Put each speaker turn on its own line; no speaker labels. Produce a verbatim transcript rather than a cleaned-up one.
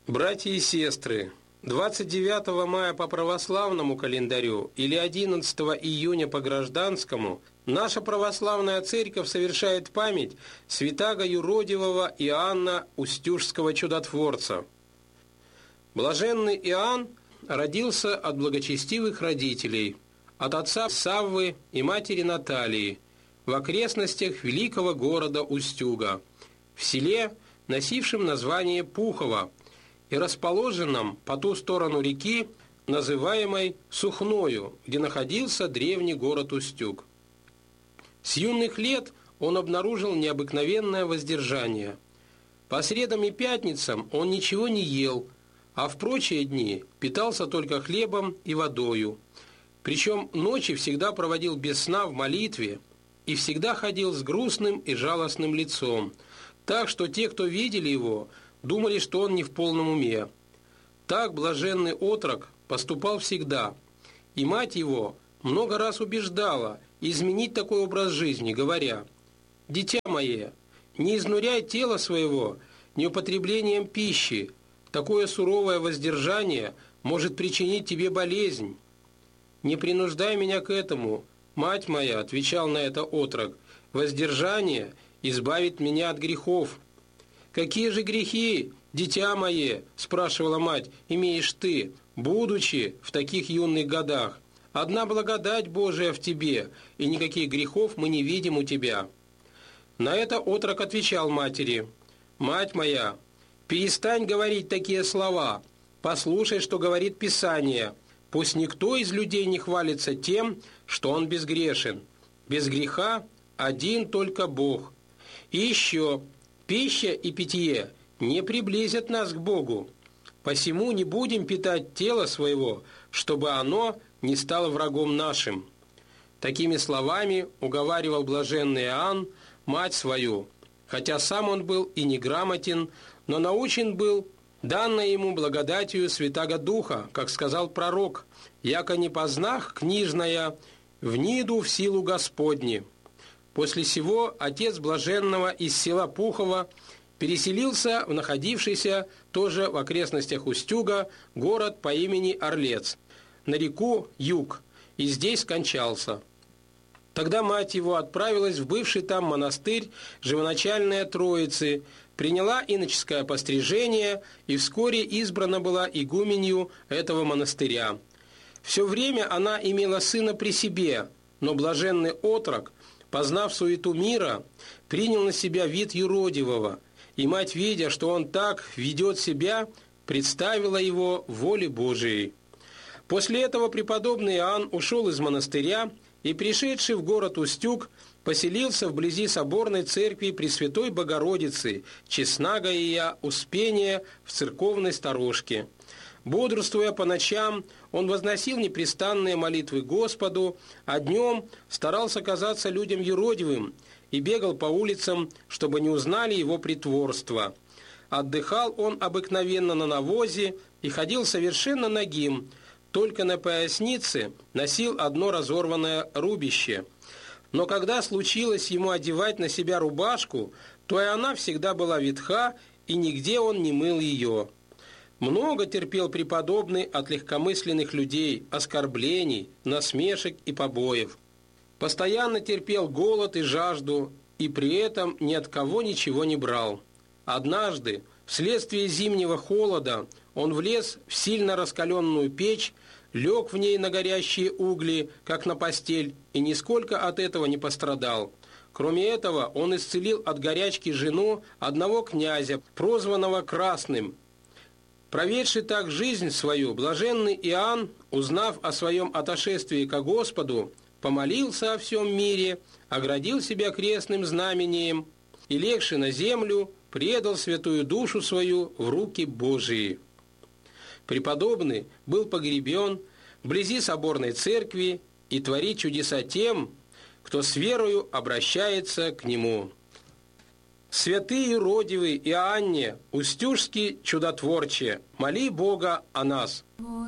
Братья и сестры, двадцать девятого мая по православному календарю или одиннадцатого июня по гражданскому наша православная церковь совершает память святаго юродивого Иоанна Устюжского чудотворца. Блаженный Иоанн родился от благочестивых родителей, от отца Саввы и матери Наталии, в окрестностях великого города Устюга, в селе, носившем название Пухово, и расположенном по ту сторону реки, называемой Сухною, где находился древний город Устюг. С юных лет он обнаружил необыкновенное воздержание. По средам и пятницам он ничего не ел, а в прочие дни питался только хлебом и водою. Причем ночи всегда проводил без сна в молитве и всегда ходил с грустным и жалостным лицом, так что те, кто видели его, думали, что он не в полном уме. Так блаженный отрок поступал всегда, и мать его много раз убеждала изменить такой образ жизни, говоря: «Дитя мое, не изнуряй тело своего неупотреблением пищи, такое суровое воздержание может причинить тебе болезнь». «Не принуждай меня к этому, мать моя», — отвечал на это отрок, — «воздержание избавит меня от грехов». «Какие же грехи, дитя мое, — спрашивала мать, — имеешь ты, будучи в таких юных годах? Одна благодать Божия в тебе, и никаких грехов мы не видим у тебя». На это отрок отвечал матери: «Мать моя, перестань говорить такие слова, послушай, что говорит Писание. Пусть никто из людей не хвалится тем, что он безгрешен. Без греха один только Бог. И еще, пища и питье не приблизят нас к Богу. Посему не будем питать тело своего, чтобы оно не стало врагом нашим». Такими словами уговаривал блаженный Иоанн мать свою, хотя сам он был и неграмотен, но научен был данной ему благодатью Святаго Духа, как сказал пророк: «Яко не познах книжная, вниду в силу Господни». После сего отец блаженного из села Пухово переселился в находившийся тоже в окрестностях Устюга город по имени Орлец, на реку Юг, и здесь скончался. Тогда мать его отправилась в бывший там монастырь Живоначальной Троицы, приняла иноческое пострижение и вскоре избрана была игуменью этого монастыря. Все время она имела сына при себе, но блаженный отрок, познав суету мира, принял на себя вид юродивого, и мать, видя, что он так ведет себя, представила его воле Божией. После этого преподобный Иоанн ушел из монастыря и, пришедший в город Устюг, поселился вблизи соборной церкви Пресвятой Богородицы, Честнага ея Успения в церковной сторожке. Бодрствуя по ночам, он возносил непрестанные молитвы Господу, а днем старался казаться людям юродивым и бегал по улицам, чтобы не узнали его притворства. Отдыхал он обыкновенно на навозе и ходил совершенно нагим, только на пояснице носил одно разорванное рубище. Но когда случилось ему одевать на себя рубашку, то и она всегда была ветха, и нигде он не мыл ее. Много терпел преподобный от легкомысленных людей, оскорблений, насмешек и побоев. Постоянно терпел голод и жажду, и при этом ни от кого ничего не брал. Однажды, вследствие зимнего холода, он влез в сильно раскаленную печь, лег в ней на горящие угли, как на постель, и нисколько от этого не пострадал. Кроме этого, он исцелил от горячки жену одного князя, прозванного Красным. Проведший так жизнь свою, блаженный Иоанн, узнав о своем отошествии ко Господу, помолился о всем мире, оградил себя крестным знамением и, легши на землю, предал святую душу свою в руки Божии. Преподобный был погребен вблизи соборной церкви и творит чудеса тем, кто с верою обращается к нему. Святый юродивый Иоанне, Устюжский чудотворче, моли Бога о нас.